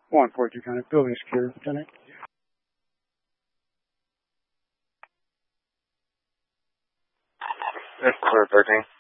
142 County, building secure, Lieutenant. It's clear, 13.